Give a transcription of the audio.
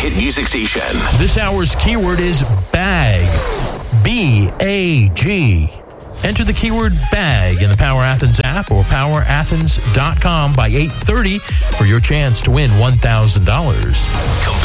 hit music station. This hour's keyword is bag. B-A-G. Enter the keyword bag in the Power Athens app or powerathens.com by 8:30 for your chance to win $1,000.